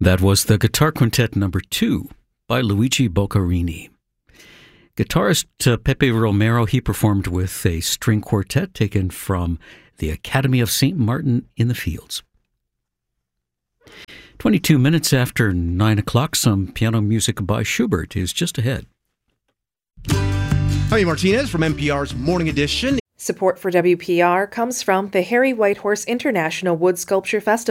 That was the Guitar Quintet No. 2 by Luigi Boccarini. Guitarist Pepe Romero, he performed with a string quartet taken from the Academy of St. Martin in the Fields. 22 minutes after 9 o'clock, some piano music by Schubert is just ahead. Jaime Martinez from NPR's Morning Edition. Support for WPR comes from the Harry Whitehorse International Wood Sculpture Festival.